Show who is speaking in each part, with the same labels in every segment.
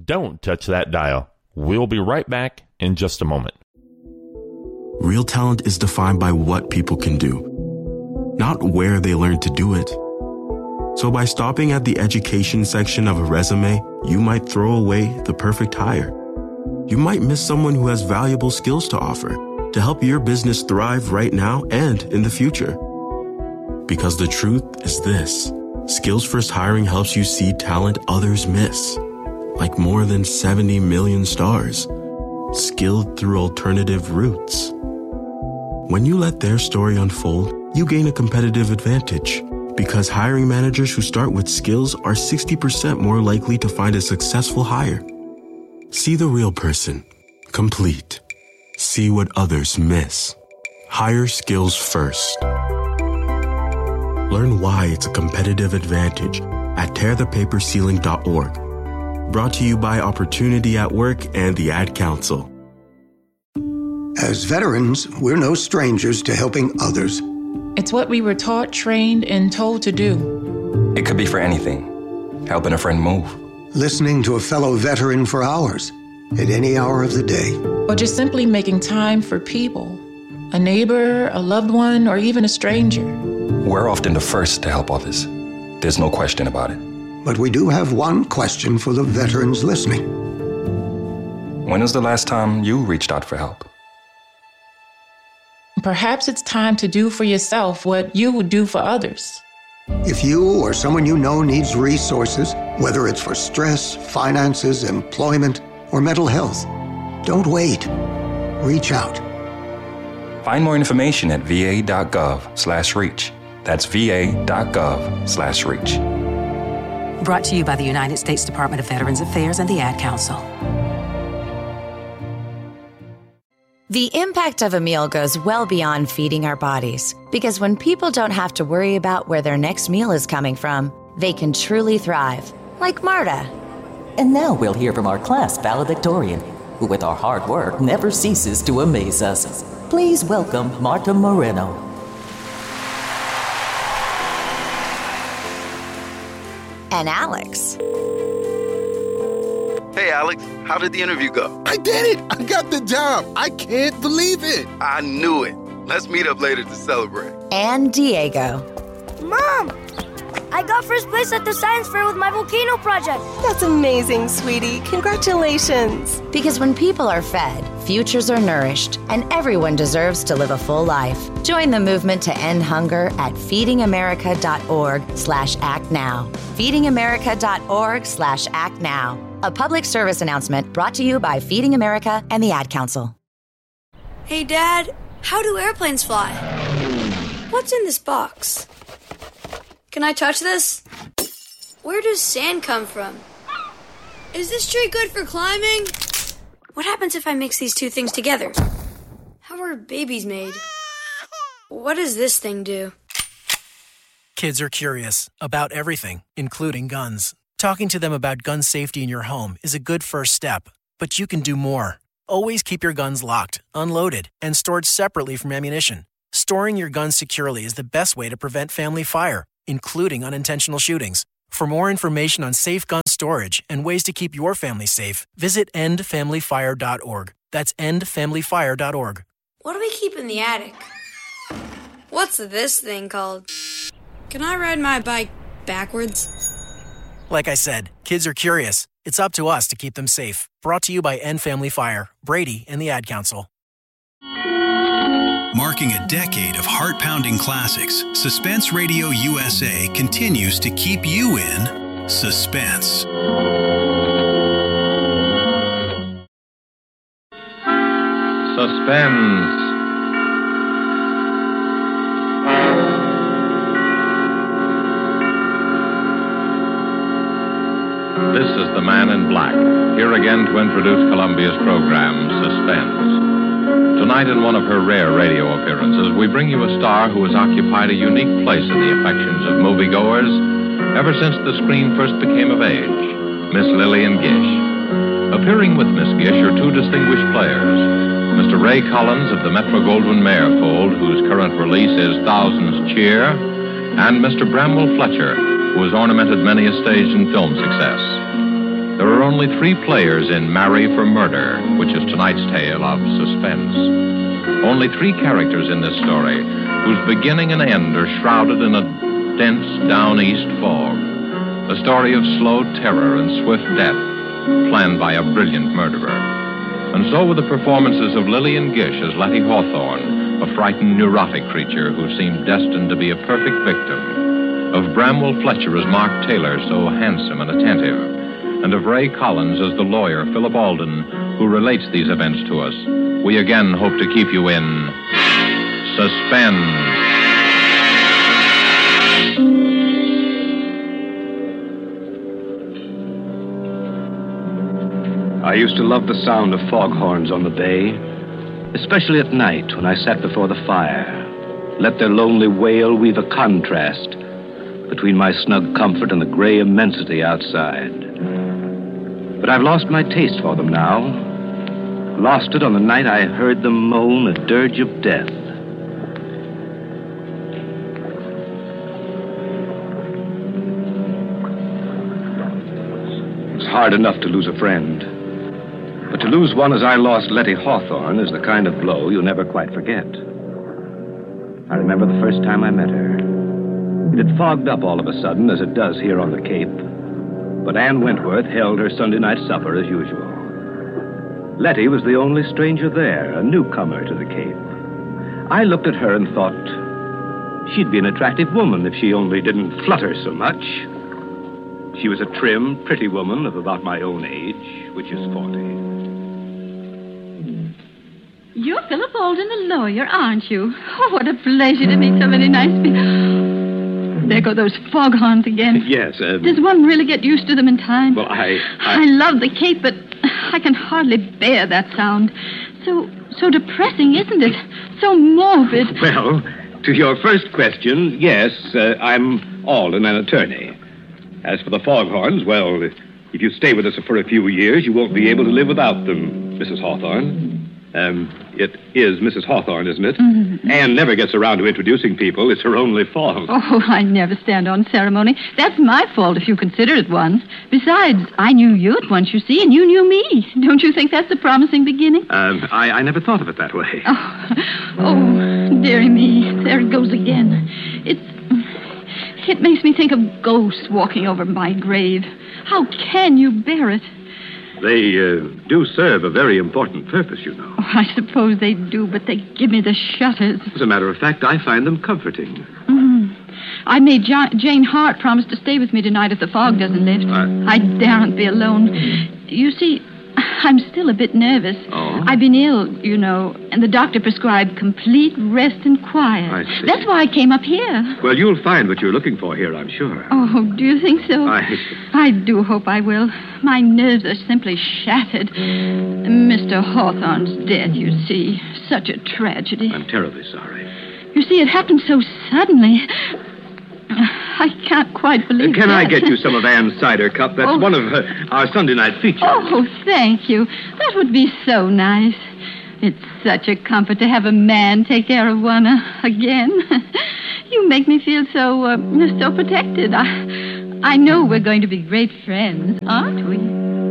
Speaker 1: Don't touch that dial. We'll be right back in just a moment.
Speaker 2: Real talent is defined by what people can do, not where they learn to do it. So by stopping at the education section of a resume, you might throw away the perfect hire. You might miss someone who has valuable skills to offer to help your business thrive right now and in the future. Because the truth is this: Skills First Hiring helps you see talent others miss, like more than 70 million stars, skilled through alternative routes. When you let their story unfold, you gain a competitive advantage, because hiring managers who start with skills are 60% more likely to find a successful hire. See the real person, complete. See what others miss. Hire skills first. Learn why it's a competitive advantage at tearthepaperceiling.org. Brought to you by Opportunity at Work and the Ad Council.
Speaker 3: As veterans, we're no strangers to helping others.
Speaker 4: It's what we were taught, trained, and told to do.
Speaker 5: It could be for anything. Helping a friend move.
Speaker 3: Listening to a fellow veteran for hours, at any hour of the day.
Speaker 4: Or just simply making time for people. A neighbor, a loved one, or even a stranger.
Speaker 5: We're often the first to help others. There's no question about it.
Speaker 3: But we do have one question for the veterans listening.
Speaker 5: When was the last time you reached out for help?
Speaker 4: Perhaps it's time to do for yourself what you would do for others.
Speaker 3: If you or someone you know needs resources, whether it's for stress, finances, employment, or mental health, don't wait. Reach out.
Speaker 5: Find more information at va.gov/reach. That's va.gov/reach.
Speaker 6: Brought to you by the United States Department of Veterans Affairs and the Ad Council.
Speaker 7: The impact of a meal goes well beyond feeding our bodies, because when people don't have to worry about where their next meal is coming from, they can truly thrive, like Marta.
Speaker 8: And now we'll hear from our class valedictorian, who with our hard work never ceases to amaze us. Please welcome Marta Moreno.
Speaker 7: And Alex.
Speaker 9: Hey, Alex, how did the interview go?
Speaker 10: I did it! I got the job! I can't believe it!
Speaker 9: I knew it. Let's meet up later to celebrate.
Speaker 7: And Diego.
Speaker 11: Mom! I got first place at the science fair with my volcano project.
Speaker 12: That's amazing, sweetie. Congratulations.
Speaker 7: Because when people are fed, futures are nourished, and everyone deserves to live a full life. Join the movement to end hunger at feedingamerica.org/actnow. feedingamerica.org/actnow. A public service announcement brought to you by Feeding America and the Ad Council.
Speaker 11: Hey, Dad, how do airplanes fly? What's in this box? Can I touch this? Where does sand come from? Is this tree good for climbing? What happens if I mix these two things together? How are babies made? What does this thing do?
Speaker 13: Kids are curious about everything, including guns. Talking to them about gun safety in your home is a good first step, but you can do more. Always keep your guns locked, unloaded, and stored separately from ammunition. Storing your guns securely is the best way to prevent family fire, including unintentional shootings. For more information on safe gun storage and ways to keep your family safe, visit endfamilyfire.org. That's endfamilyfire.org.
Speaker 11: What do we keep in the attic? What's this thing called? Can I ride my bike backwards?
Speaker 13: Like I said, kids are curious. It's up to us to keep them safe. Brought to you by End Family Fire, Brady, and the Ad Council.
Speaker 14: Marking a decade of heart-pounding classics, Suspense Radio USA continues to keep you in suspense.
Speaker 15: Suspense. This is the Man in Black, here again to introduce Columbia's program, Suspense. Tonight, in one of her rare radio appearances, we bring you a star who has occupied a unique place in the affections of moviegoers ever since the screen first became of age, Miss Lillian Gish. Appearing with Miss Gish are two distinguished players, Mr. Ray Collins of the Metro-Goldwyn-Mayer fold, whose current release is Thousands Cheer, and Mr. Bramwell Fletcher, who has ornamented many a stage and film success. There are are only 3 players in Marry for Murder, which is tonight's tale of suspense. Only 3 characters in this story, whose beginning and end are shrouded in a dense down-east fog. A story of slow terror and swift death, planned by a brilliant murderer. And so with the performances of Lillian Gish as Letty Hawthorne, a frightened, neurotic creature who seemed destined to be a perfect victim, of Bramwell Fletcher as Mark Taylor, so handsome and attentive, and of Ray Collins as the lawyer, Philip Alden, who relates these events to us, we again hope to keep you in suspense.
Speaker 16: I used to love the sound of foghorns on the bay, especially at night when I sat before the fire. Let their lonely wail weave a contrast between my snug comfort and the gray immensity outside. But I've lost my taste for them now. Lost it on the night I heard them moan a dirge of death. It's hard enough to lose a friend. But to lose one as I lost Letty Hawthorne is the kind of blow you'll never quite forget. I remember the first time I met her. It had fogged up all of a sudden, as it does here on the Cape. But Ann Wentworth held her Sunday night supper as usual. Letty was the only stranger there, a newcomer to the Cape. I looked at her and thought she'd be an attractive woman if she only didn't flutter so much. She was a trim, pretty woman of about my own age, which is 40.
Speaker 17: You're Philip Alden, the lawyer, aren't you? Oh, what a pleasure to meet so many nice people. There go those foghorns again.
Speaker 16: Yes,
Speaker 17: Does one really get used to them in time?
Speaker 16: Well, I
Speaker 17: love the Cape, but I can hardly bear that sound. So depressing, isn't it? So morbid.
Speaker 16: Well, to your first question, yes, I'm Alden, an attorney. As for the foghorns, well, if you stay with us for a few years, you won't be able to live without them, Mrs. Hawthorne. It is Mrs. Hawthorne, isn't it?
Speaker 17: Mm-hmm.
Speaker 16: Anne never gets around to introducing people. It's her only fault.
Speaker 17: Oh, I never stand on ceremony. That's my fault if you consider it one. Besides, I knew you at once, you see, and you knew me. Don't you think that's a promising beginning?
Speaker 16: I never thought of it that way.
Speaker 17: Oh, dearie me. There it goes again. It makes me think of ghosts walking over my grave. How can you bear it?
Speaker 16: They do serve a very important purpose, you know.
Speaker 17: Oh, I suppose they do, but they give me the shudders.
Speaker 16: As a matter of fact, I find them comforting.
Speaker 17: Mm. I made Jane Hart promise to stay with me tonight if the fog doesn't lift. I daren't be alone. You see, I'm still a bit nervous.
Speaker 16: Oh?
Speaker 17: I've been ill, you know, and the doctor prescribed complete rest and quiet.
Speaker 16: I see.
Speaker 17: That's why I came up here.
Speaker 16: Well, you'll find what you're looking for here, I'm sure.
Speaker 17: Oh, do you think so? I do hope I will. My nerves are simply shattered. Mr. Hawthorne's dead, you see. Such a tragedy.
Speaker 16: I'm terribly sorry.
Speaker 17: You see, it happened so suddenly. I can't quite believe
Speaker 16: Can
Speaker 17: that.
Speaker 16: I get you some of Anne's cider cup? That's one of our Sunday night features.
Speaker 17: Oh, thank you. That would be so nice. It's such a comfort to have a man take care of one again. You make me feel so protected. I know we're going to be great friends, aren't we?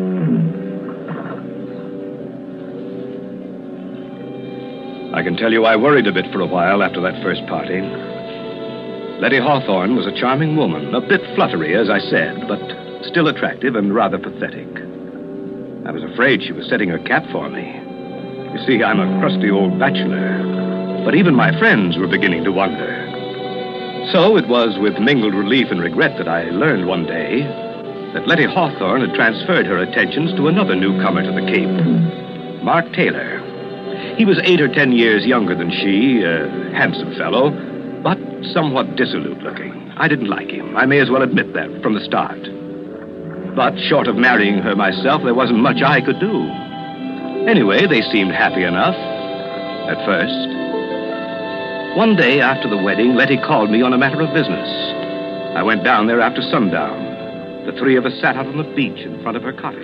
Speaker 16: I can tell you I worried a bit for a while after that first party. Letty Hawthorne was a charming woman, a bit fluttery, as I said, but still attractive and rather pathetic. I was afraid she was setting her cap for me. You see, I'm a crusty old bachelor, but even my friends were beginning to wonder. So it was with mingled relief and regret that I learned one day that Letty Hawthorne had transferred her attentions to another newcomer to the Cape, Mark Taylor. He was 8 or 10 years younger than she, a handsome fellow, but somewhat dissolute looking. I didn't like him. I may as well admit that from the start. But short of marrying her myself, there wasn't much I could do. Anyway, they seemed happy enough at first. One day after the wedding, Letty called me on a matter of business. I went down there after sundown. The 3 of us sat out on the beach in front of her cottage.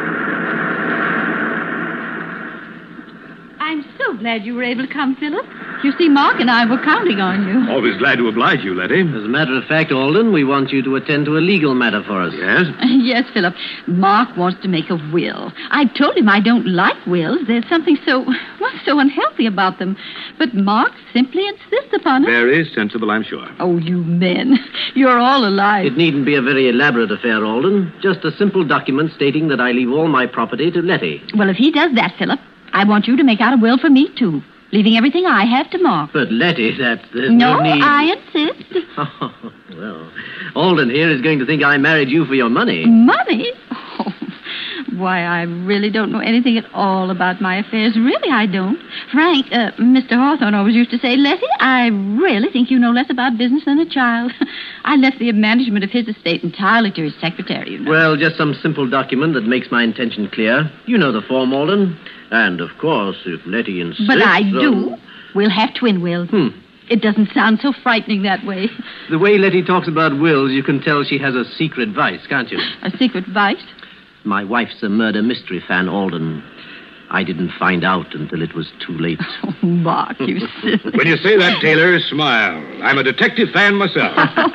Speaker 17: I'm so glad you were able to come, Philip. You see, Mark and I were counting on you.
Speaker 16: Always glad to oblige you, Letty.
Speaker 18: As a matter of fact, Alden, we want you to attend to a legal matter for us.
Speaker 16: Yes?
Speaker 17: Yes, Philip. Mark wants to make a will. I've told him I don't like wills. There's something so unhealthy about them. But Mark simply insists upon it.
Speaker 16: Very sensible, I'm sure.
Speaker 17: Oh, you men. You're all alike.
Speaker 18: It needn't be a very elaborate affair, Alden. Just a simple document stating that I leave all my property to Letty.
Speaker 17: Well, if he does that, Philip, I want you to make out a will for me, too. Leaving everything I have to Mark.
Speaker 18: But, Letty, there's
Speaker 17: no
Speaker 18: need...
Speaker 17: I insist.
Speaker 18: Oh, well, Alden here is going to think I married you for your money.
Speaker 17: Money? Oh, why, I really don't know anything at all about my affairs. Really, I don't. Frank, Mr. Hawthorne always used to say, Letty, I really think you know less about business than a child. I left the management of his estate entirely to his secretary, you know.
Speaker 18: Well, just some simple document that makes my intention clear. You know the form, Alden. And, of course, if Letty insists...
Speaker 17: But I do. We'll have twin wills. It doesn't sound so frightening that way.
Speaker 18: The way Letty talks about wills, you can tell she has a secret vice, can't you?
Speaker 17: A secret vice?
Speaker 18: My wife's a murder mystery fan, Alden. I didn't find out until it was too late.
Speaker 17: Oh, Mark, you silly...
Speaker 16: When you say that, Taylor, smile. I'm a detective fan myself.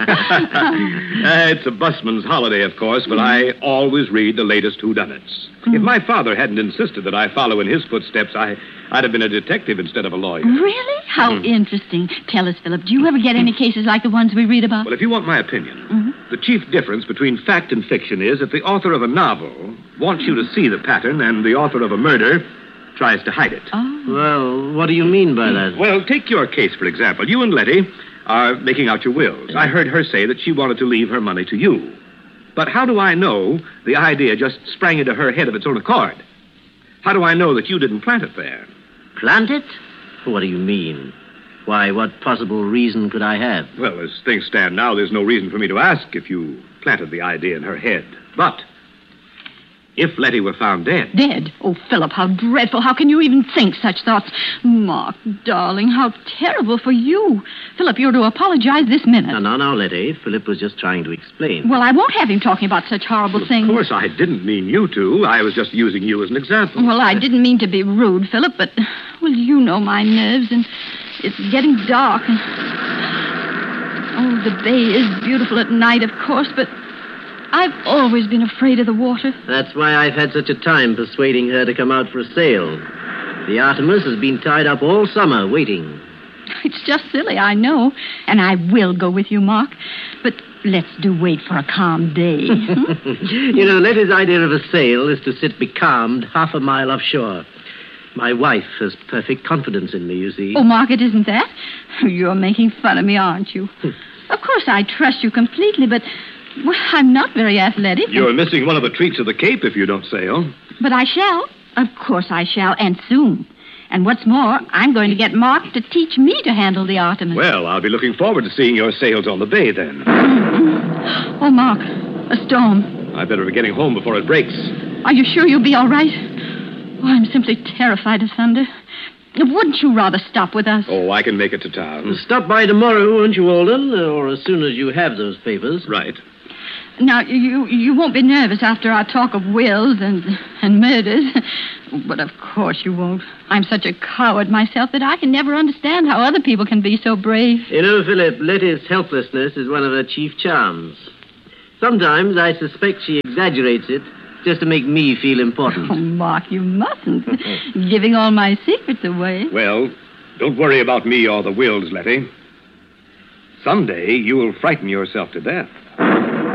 Speaker 16: It's a busman's holiday, of course, but I always read the latest whodunits. If my father hadn't insisted that I follow in his footsteps, I'd have been a detective instead of a lawyer.
Speaker 17: Really? How interesting. Tell us, Philip, do you ever get any cases like the ones we read about?
Speaker 16: Well, if you want my opinion, the chief difference between fact and fiction is that the author of a novel wants you to see the pattern and the author of a murder tries to hide it.
Speaker 17: Oh.
Speaker 18: Well, what do you mean by that?
Speaker 16: Well, take your case, for example. You and Letty are making out your wills. I heard her say that she wanted to leave her money to you. But how do I know the idea just sprang into her head of its own accord? How do I know that you didn't plant it there?
Speaker 18: Plant it? What do you mean? Why, what possible reason could I have?
Speaker 16: Well, as things stand now, there's no reason for me to ask if you planted the idea in her head. But if Letty were found dead...
Speaker 17: Dead? Oh, Philip, how dreadful. How can you even think such thoughts? Mark, darling, how terrible for you. Philip, you're to apologize this minute.
Speaker 18: No, Letty. Philip was just trying to explain.
Speaker 17: Well, I won't have him talking about such horrible things.
Speaker 16: Of course, I didn't mean you to. I was just using you as an example.
Speaker 17: Well, I didn't mean to be rude, Philip, but, well, you know my nerves, and it's getting dark, and... Oh, the bay is beautiful at night, of course, but... I've always been afraid of the water.
Speaker 18: That's why I've had such a time persuading her to come out for a sail. The Artemis has been tied up all summer waiting.
Speaker 17: It's just silly, I know. And I will go with you, Mark. But let's do wait for a calm day.
Speaker 18: You know, Letty's idea of a sail is to sit becalmed half a mile offshore. My wife has perfect confidence in me, you see.
Speaker 17: Oh, Mark, it isn't that. You're making fun of me, aren't you? Of course, I trust you completely, but... Well, I'm not very athletic.
Speaker 16: You're missing one of the treats of the Cape if you don't sail.
Speaker 17: But I shall. Of course I shall, and soon. And what's more, I'm going to get Mark to teach me to handle the Artemis.
Speaker 16: Well, I'll be looking forward to seeing your sails on the bay then.
Speaker 17: Oh, Mark, a storm.
Speaker 16: I better be getting home before it breaks.
Speaker 17: Are you sure you'll be all right? Oh, I'm simply terrified of thunder. Wouldn't you rather stop with us?
Speaker 16: Oh, I can make it to town.
Speaker 18: Stop by tomorrow, won't you, Alden? Or as soon as you have those papers.
Speaker 16: Right.
Speaker 17: Now, you won't be nervous after our talk of wills and murders. But of course you won't. I'm such a coward myself that I can never understand how other people can be so brave.
Speaker 18: You know, Philip, Letty's helplessness is one of her chief charms. Sometimes I suspect she exaggerates it just to make me feel important.
Speaker 17: Oh, Mark, you mustn't. Giving all my secrets away.
Speaker 16: Well, don't worry about me or the wills, Letty. Someday you'll frighten yourself to death.